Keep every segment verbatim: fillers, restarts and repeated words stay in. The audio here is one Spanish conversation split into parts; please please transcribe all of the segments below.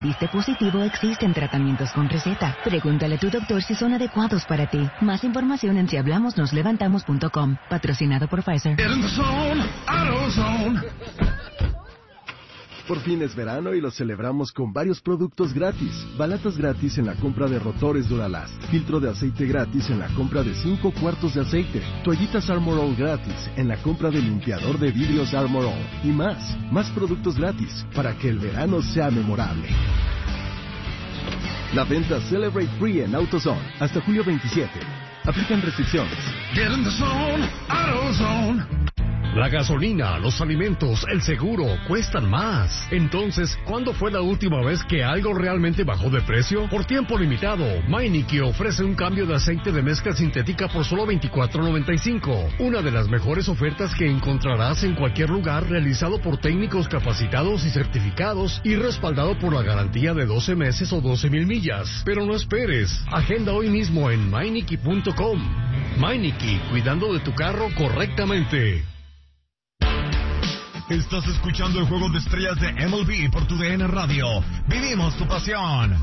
Diste positivo, existen tratamientos con receta. Pregúntale a tu doctor si son adecuados para ti. Más información en si hablamos nos levantamos punto com. Patrocinado por Pfizer. Por fin es verano y lo celebramos con varios productos gratis. Balatas gratis en la compra de rotores Duralast. Filtro de aceite gratis en la compra de cinco cuartos de aceite. Toallitas Armor All gratis en la compra de limpiador de vidrios Armor All. Y más, más productos gratis para que el verano sea memorable. La venta Celebrate Free en AutoZone hasta julio veintisiete. Aplican restricciones. Get in the zone, AutoZone. La gasolina, los alimentos, el seguro cuestan más. Entonces, ¿cuándo fue la última vez que algo realmente bajó de precio? Por tiempo limitado, Meineke ofrece un cambio de aceite de mezcla sintética por solo veinticuatro noventa y cinco. Una de las mejores ofertas que encontrarás en cualquier lugar, realizado por técnicos capacitados y certificados y respaldado por la garantía de doce meses o doce mil millas. Pero no esperes, agenda hoy mismo en Meineke punto com. Meineke, cuidando de tu carro correctamente. Estás escuchando el Juego de Estrellas de M L B por tu D N Radio. Vivimos tu pasión.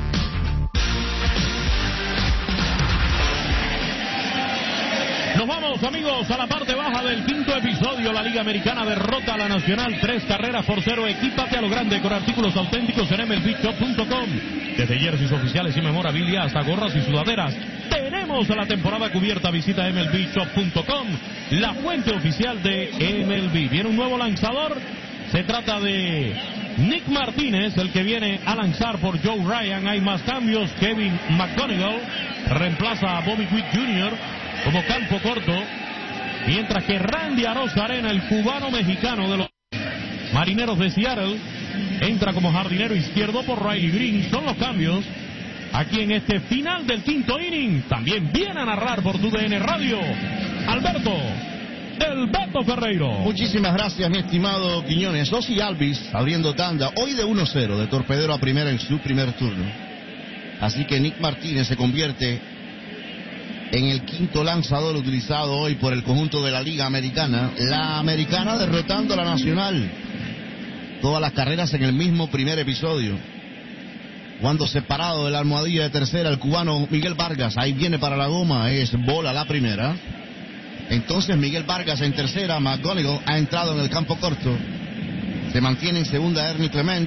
Nos vamos, amigos, a la parte baja del quinto episodio. La Liga Americana derrota a la Nacional tres carreras por cero. Equípate a lo grande con artículos auténticos en M L B shop punto com. Desde jerseys oficiales y memorabilia hasta gorras y sudaderas. Tenemos a la temporada cubierta. Visita M L B shop punto com, la fuente oficial de M L B. Viene un nuevo lanzador. Se trata de Nick Martínez, el que viene a lanzar por Joe Ryan. Hay más cambios. Kevin McGonigal reemplaza a Bobby Witt junior como campo corto, mientras que Randy Arozarena, el cubano-mexicano de los Marineros de Seattle, entra como jardinero izquierdo por Riley Green. Son los cambios aquí en este final del quinto inning. También viene a narrar por tu D N Radio Alberto El Beto Ferreiro. Muchísimas gracias, mi estimado Quiñones. Ozzy Albies abriendo tanda hoy de uno cero, de torpedero a primera en su primer turno. Así que Nick Martínez se convierte en el quinto lanzador utilizado hoy por el conjunto de la Liga Americana. La Americana derrotando a la Nacional. Todas las carreras en el mismo primer episodio. Cuando separado de la almohadilla de tercera, el cubano Miguel Vargas. Ahí viene para la goma, es bola la primera. Entonces Miguel Vargas en tercera. McGonigal ha entrado en el campo corto. Se mantiene en segunda Ernie Clement.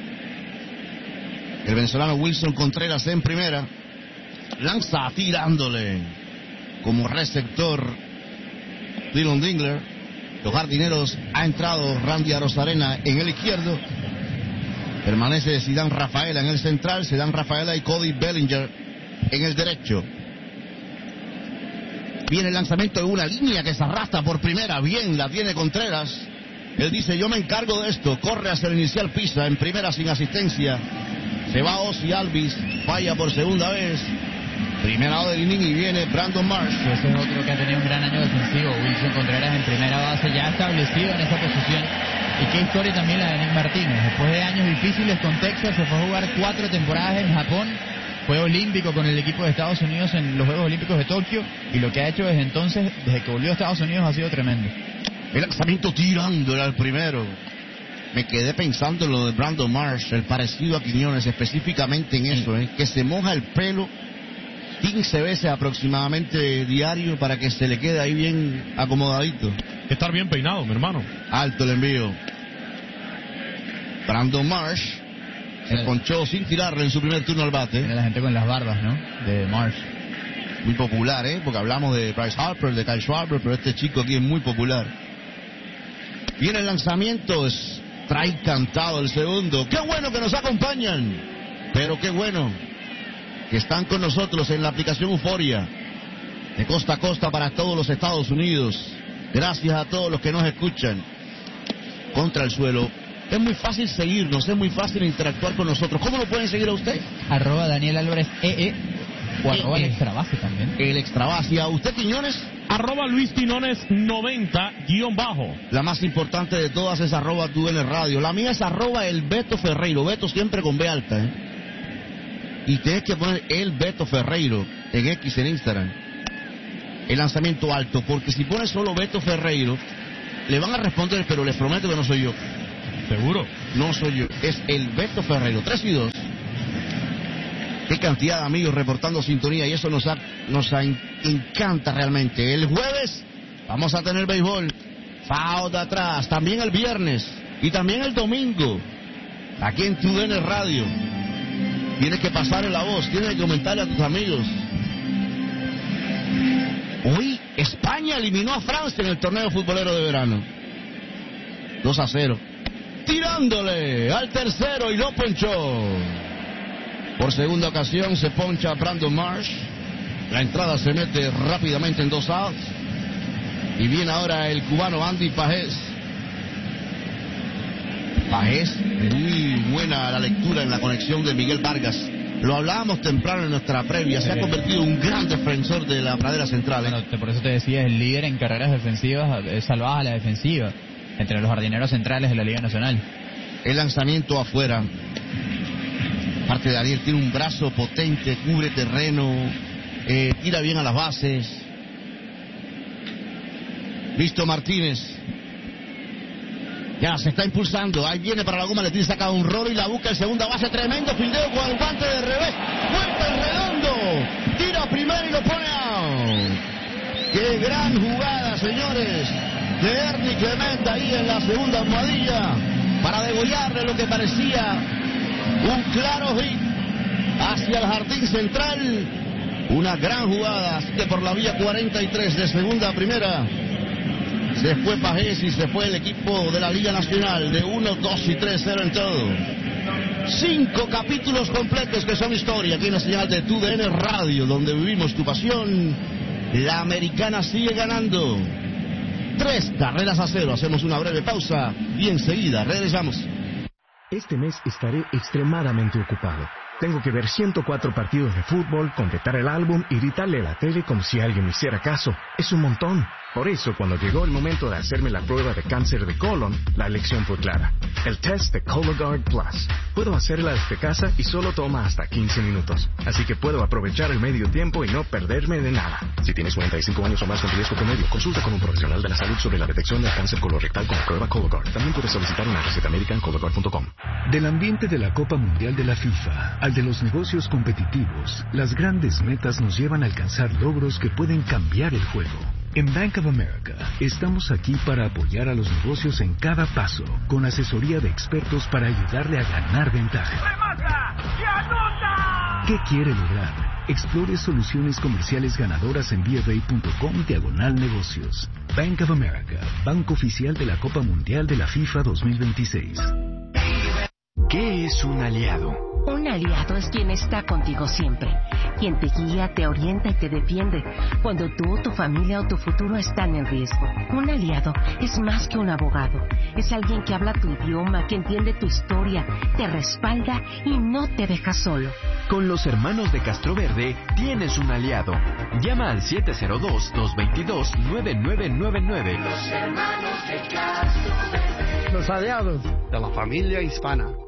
El venezolano Wilson Contreras en primera. Lanza tirándole como receptor Dylan Dingler. Los jardineros ha entrado Randy Arozarena en el izquierdo. Permanece Zidane Rafaela en el central. Zidane Rafaela y Cody Bellinger en el derecho. Viene el lanzamiento de una línea que se arrastra por primera. Bien, la tiene Contreras. Él dice, yo me encargo de esto. Corre hacia el inicial, pisa en primera sin asistencia. Se va Ozzy Albies, falla por segunda vez. Primera lado del inning y viene Brandon Marsh. Ese es otro que ha tenido un gran año defensivo. Wilson Contreras en primera base, ya establecido en esa posición. Y qué historia también la de Nick Martínez. Después de años difíciles con Texas, se fue a jugar cuatro temporadas en Japón. Fue olímpico con el equipo de Estados Unidos en los Juegos Olímpicos de Tokio. Y lo que ha hecho desde entonces, desde que volvió a Estados Unidos, ha sido tremendo. El lanzamiento tirándole al primero. Me quedé pensando en lo de Brandon Marsh, el parecido a Quiñones, específicamente en eso, ¿eh? Que se moja el pelo quince veces aproximadamente diario para que se le quede ahí bien acomodadito. Que estar bien peinado, mi hermano. Alto el envío. Brandon Marsh se ponchó sin tirarle en su primer turno al bate. Tiene la gente con las barbas, ¿no? De Marsh. Muy popular, ¿eh? Porque hablamos de Bryce Harper, de Kyle Schwarber, pero este chico aquí es muy popular. Viene el lanzamiento, es strike cantado el segundo. ¡Qué bueno que nos acompañan! Pero qué bueno que están con nosotros en la aplicación Euforia, de costa a costa para todos los Estados Unidos. Gracias a todos los que nos escuchan. Contra el suelo. Es muy fácil seguirnos, es muy fácil interactuar con nosotros. ¿Cómo lo pueden seguir a usted? Arroba Daniel Álvarez E E. O arroba el extrabase también. El extrabase. ¿A usted, Quiñones? Arroba Luis Quinones noventa guión bajo. La más importante de todas es arroba tú en el radio. La mía es arroba el Beto Ferreiro. Beto siempre con B alta, ¿eh? Y tienes que poner el Beto Ferreiro en X, en Instagram. El lanzamiento alto, porque si pones solo Beto Ferreiro, le van a responder, pero les prometo que no soy yo. Seguro. No soy yo, es el Beto Ferrero. tres y dos. Qué cantidad de amigos reportando sintonía y eso nos, ha, nos ha, encanta realmente. El jueves vamos a tener béisbol. Foul de atrás. También el viernes y también el domingo. Aquí en Tu D N Radio. Tienes que pasarle la voz, tienes que comentarle a tus amigos. Hoy España eliminó a Francia en el torneo futbolero de verano. dos a cero. Tirándole al tercero y lo ponchó. Por segunda ocasión se poncha Brandon Marsh. La entrada se mete rápidamente en dos outs. Y viene ahora el cubano Andy Pajés. Pajés, muy buena la lectura en la conexión de Miguel Vargas. Lo hablábamos temprano en nuestra previa. Se ha convertido en un gran defensor de la pradera central. ¿eh? Bueno, por eso te decía, es el líder en carreras defensivas, es salvadas a la defensiva, entre los jardineros centrales de la Liga Nacional. El lanzamiento afuera. Parte de Daniel, tiene un brazo potente, cubre terreno, eh, tira bien a las bases. Listo Martínez. Ya se está impulsando, ahí viene para la goma, le tiene sacado un rolo y la busca el segunda base, tremendo fildeo con el guante de revés, vuelta el redondo, tira primero y lo pone out. Qué gran jugada, señores, de Ernie Clemente ahí en la segunda almohadilla, para degollarle lo que parecía un claro hit hacia el jardín central. Una gran jugada, así que por la vía cuarenta y tres de segunda a primera se fue Pajés y se fue el equipo de la Liga Nacional de uno, dos y tres, cero en todo. Cinco capítulos completos que son historia aquí en la señal de Tu D N Radio, donde vivimos tu pasión. La americana sigue ganando. Tres carreras a cero. Hacemos una breve pausa y enseguida regresamos. Este mes estaré extremadamente ocupado. Tengo que ver ciento cuatro partidos de fútbol, completar el álbum y gritarle a la tele como si alguien me hiciera caso. Es un montón. Por eso, cuando llegó el momento de hacerme la prueba de cáncer de colon, la elección fue clara. El test de Cologuard Plus. Puedo hacerla desde casa y solo toma hasta quince minutos. Así que puedo aprovechar el medio tiempo y no perderme de nada. Si tienes cuarenta y cinco años o más con riesgo promedio, consulta con un profesional de la salud sobre la detección del cáncer colorectal con la prueba Cologuard. También puedes solicitar una receta médica en Cologuard punto com. Del ambiente de la Copa Mundial de la FIFA al de los negocios competitivos, las grandes metas nos llevan a alcanzar logros que pueden cambiar el juego. En Bank of America estamos aquí para apoyar a los negocios en cada paso, con asesoría de expertos para ayudarle a ganar ventaja. ¡Remata! ¡Y anota! ¿Qué quiere lograr? Explore soluciones comerciales ganadoras en B F A punto com diagonal negocios. Bank of America, banco oficial de la Copa Mundial de la FIFA dos mil veintiséis. ¿Qué es un aliado? Un aliado es quien está contigo siempre, quien te guía, te orienta y te defiende cuando tú, tu familia o tu futuro están en riesgo. Un aliado es más que un abogado, es alguien que habla tu idioma, que entiende tu historia, te respalda y no te deja solo. Con los hermanos de Castroverde tienes un aliado. Llama al siete cero dos, dos dos dos, nueve nueve nueve nueve. Los hermanos de Castroverde. Los aliados de la familia hispana.